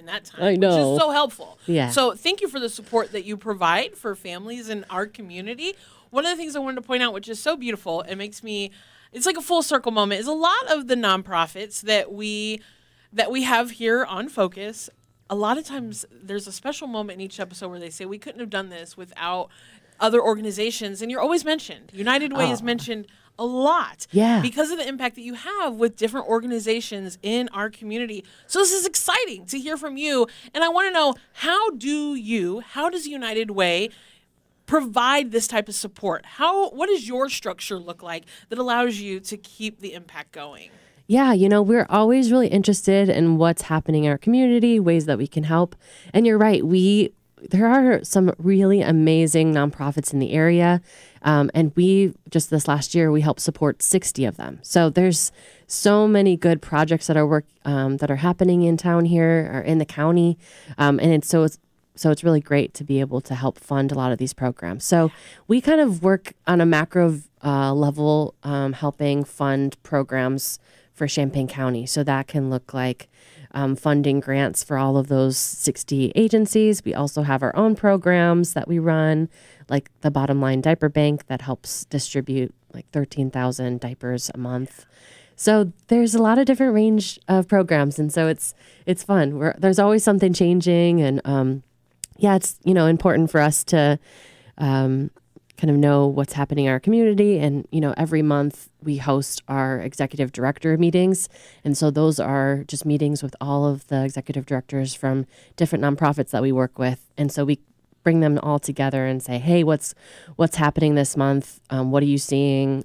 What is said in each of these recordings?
that time, I know. which is so helpful. Yeah. So thank you for the support that you provide for families in our community. One of the things I wanted to point out, which is so beautiful, it makes me, it's like a full circle moment, is a lot of the nonprofits that we have here on Focus. A lot of times there's a special moment in each episode where they say we couldn't have done this without other organizations, and you're always mentioned. United Way is mentioned a lot, because of the impact that you have with different organizations in our community. So this is exciting to hear from you, and I want to know, how does United Way provide this type of support? What does your structure look like that allows you to keep the impact going? Yeah, we're always really interested in what's happening in our community, ways that we can help. And you're right, there are some really amazing nonprofits in the area. And just this last year, we helped support 60 of them. So there's so many good projects that are happening in town here or in the county. And it's really great to be able to help fund a lot of these programs. So we kind of work on a macro level, helping fund programs for Champaign County. So that can look like funding grants for all of those 60 agencies. We also have our own programs that we run, like the Bottom Line Diaper Bank that helps distribute like 13,000 diapers a month. So there's a lot of different range of programs, and so it's fun. There's always something changing, and it's important for us to kind of know what's happening in our community. And, every month we host our executive director meetings. And so those are just meetings with all of the executive directors from different nonprofits that we work with. And so we bring them all together and say, hey, what's happening this month? What are you seeing?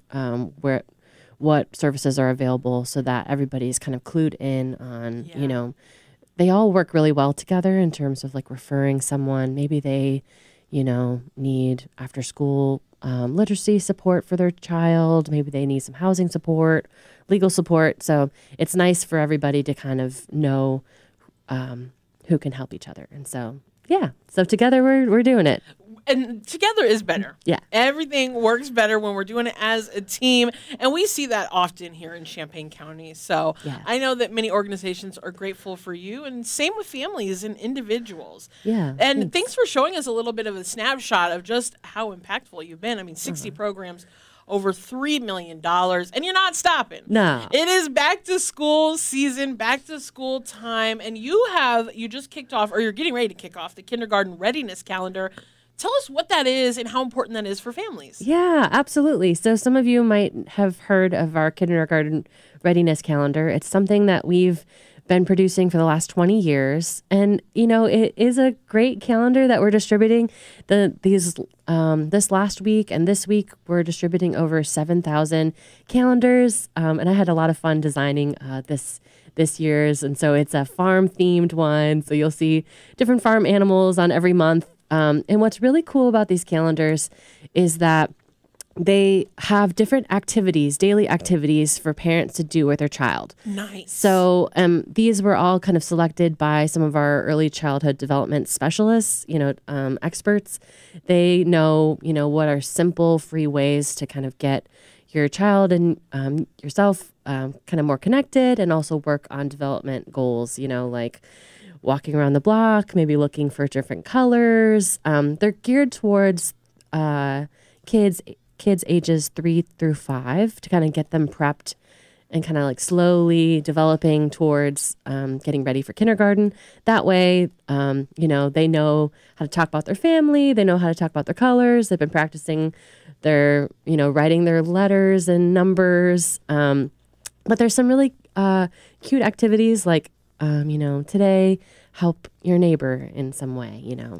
What services are available, so that everybody's kind of clued in on, they all work really well together in terms of like referring someone. Maybe they need after school literacy support for their child. Maybe they need some housing support, legal support. So it's nice for everybody to kind of know who can help each other. And so, so together we're doing it. And together is better. Yeah. Everything works better when we're doing it as a team. And we see that often here in Champaign County. So I know that many organizations are grateful for you, and same with families and individuals. Yeah. And thanks for showing us a little bit of a snapshot of just how impactful you've been. I mean, 60 programs, over $3 million, and you're not stopping. No. It is back to school season, back to school time. And you just kicked off, or you're getting ready to kick off, the kindergarten readiness calendar. Tell us what that is and how important that is for families. Yeah, absolutely. So some of you might have heard of our kindergarten readiness calendar. It's something that we've been producing for the last 20 years. And, it is a great calendar that we're distributing. This last week and this week, we're distributing over 7,000 calendars. And I had a lot of fun designing this year's. And so it's a farm-themed one. So you'll see different farm animals on every month. And what's really cool about these calendars is that they have different activities, daily activities for parents to do with their child. Nice. So these were all kind of selected by some of our early childhood development specialists, experts. They know, what are simple, free ways to kind of get your child and yourself kind of more connected, and also work on development goals, like walking around the block, maybe looking for different colors. They're geared towards kids ages 3 through 5 to kind of get them prepped and kind of like slowly developing towards getting ready for kindergarten. That way, they know how to talk about their family. They know how to talk about their colors. They've been practicing their, writing their letters and numbers. But there's some really cute activities like, today, help your neighbor in some way,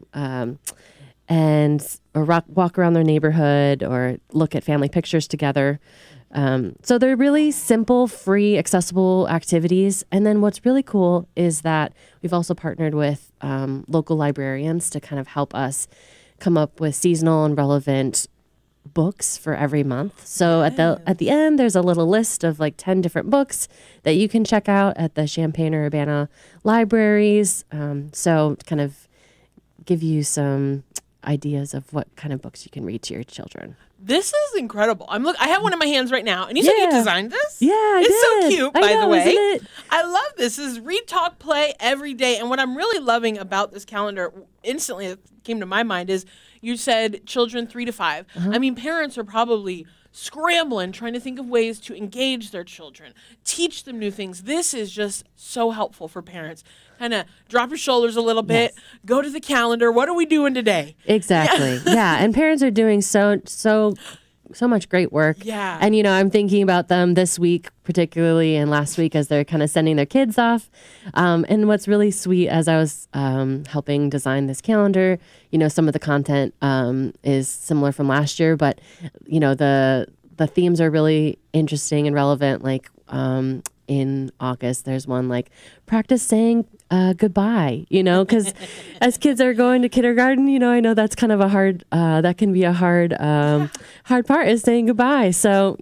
or walk around their neighborhood or look at family pictures together. So they're really simple, free, accessible activities. And then what's really cool is that we've also partnered with local librarians to kind of help us come up with seasonal and relevant books for every month. So at the end, there's a little list of like 10 different books that you can check out at the Champaign-Urbana libraries. So to kind of give you some ideas of what kind of books you can read to your children. This is incredible. I have one in my hands right now, and you said you designed this. Yeah, I it's did. so cute. By I know, the way, isn't it? I love this. This is read, talk, play every day. And what I'm really loving about this calendar, instantly that came to my mind, is you said children 3 to 5. I mean, parents are probably scrambling, trying to think of ways to engage their children, teach them new things. This is just so helpful for parents. Kind of drop your shoulders a little bit, go to the calendar. What are we doing today? Exactly. Yeah. And parents are doing so much great work. Yeah. And, I'm thinking about them this week, particularly, and last week as they're kind of sending their kids off. And what's really sweet as I was helping design this calendar, some of the content is similar from last year, but, the themes are really interesting and relevant. Like in August, there's one like practice saying goodbye, because as kids are going to kindergarten, I know that's kind of a hard, that can be a hard part is saying goodbye. So,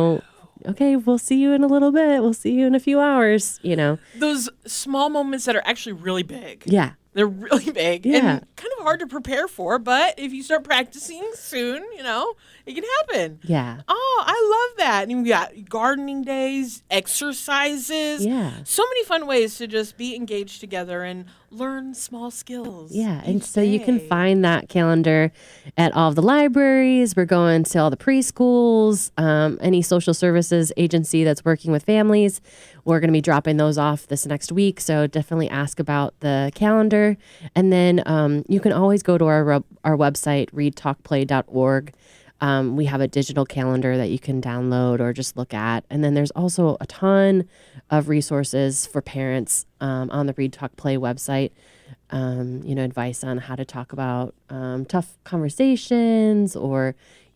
okay, we'll see you in a little bit. We'll see you in a few hours, Those small moments that are actually really big. Yeah. They're really big Yeah. and kind of hard to prepare for, but if you start practicing soon, it can happen. Yeah. Oh, I love that. And you got gardening days, exercises. Yeah. So many fun ways to just be engaged together and learn small skills. Yeah. And each so you can day. find that calendar at all of the libraries. We're going to all the preschools, any social services agency that's working with families. We're going to be dropping those off this next week. So definitely ask about the calendar. And then you can always go to our website, readtalkplay.org. We have a digital calendar that you can download or just look at. And then there's also a ton of resources for parents on the Read Talk Play website. Advice on how to talk about tough conversations or,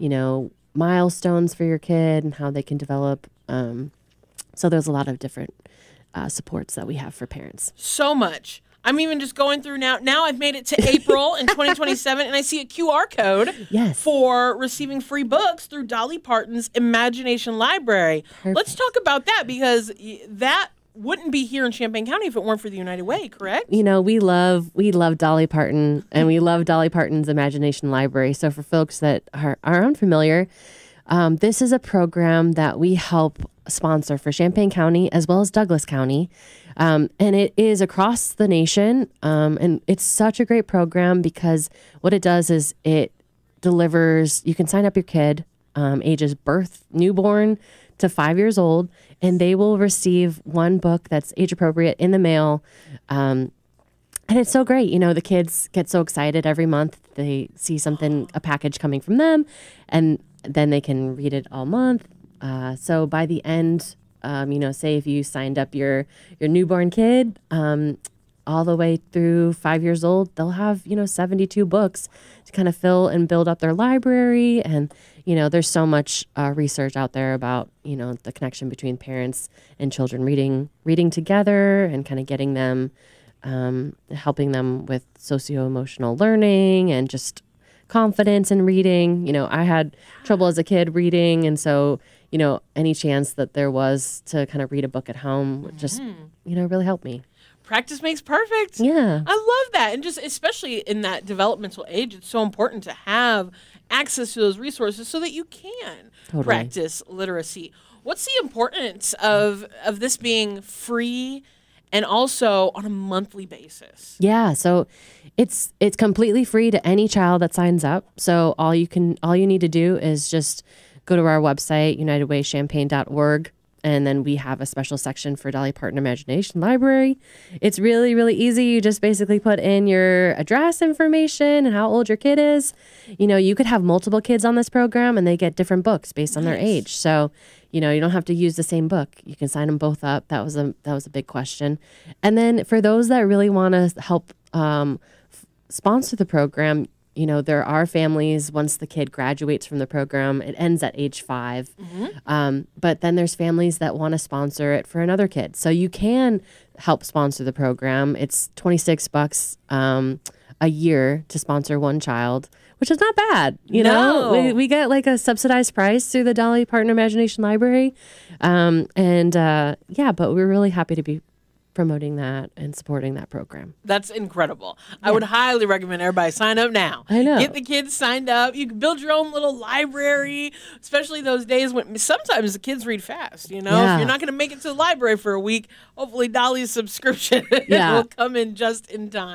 milestones for your kid and how they can develop. So there's a lot of different supports that we have for parents. So much. I'm even just going through now. Now I've made it to April in 2027, and I see a QR code for receiving free books through Dolly Parton's Imagination Library. Perfect. Let's talk about that, because that wouldn't be here in Champaign County if it weren't for the United Way, correct? We love Dolly Parton, and we love Dolly Parton's Imagination Library. So for folks that are unfamiliar, this is a program that we help sponsor for Champaign County as well as Douglas County. And it is across the nation. And it's such a great program because what it does is it delivers, you can sign up your kid, ages birth, newborn to 5 years old, and they will receive one book that's age appropriate in the mail. And it's so great. The kids get so excited every month. They see a package coming from them, and then they can read it all month. So by the end, say if you signed up your newborn kid all the way through 5 years old, they'll have, 72 books to kind of fill and build up their library. And, there's so much research out there about, the connection between parents and children reading together and kind of getting them, helping them with socio-emotional learning and just confidence in reading. I had trouble as a kid reading. And so, any chance that there was to kind of read a book at home would just, really help me. Practice makes perfect. Yeah. I love that. And just especially in that developmental age, it's so important to have access to those resources so that you can practice literacy. What's the importance of this being free and also on a monthly basis? Yeah, so it's completely free to any child that signs up. So all you need to do is just go to our website, unitedwaychampaign.org, and then we have a special section for Dolly Parton Imagination Library. It's really, really easy. You just basically put in your address information and how old your kid is. You could have multiple kids on this program and they get different books based on their age. So, you don't have to use the same book. You can sign them both up. That was a big question. And then for those that really want to help sponsor the program, there are families, once the kid graduates from the program, it ends at age 5. But then there's families that want to sponsor it for another kid. So you can help sponsor the program. It's $26 a year to sponsor one child, which is not bad. We get like a subsidized price through the Dolly Parton Imagination Library. But we're really happy to be promoting that and supporting that program. That's incredible. I would highly recommend everybody sign up now. I know. Get the kids signed up. You can build your own little library, especially those days when sometimes the kids read fast. You know, if you're not going to make it to the library for a week, hopefully Dolly's subscription will come in just in time.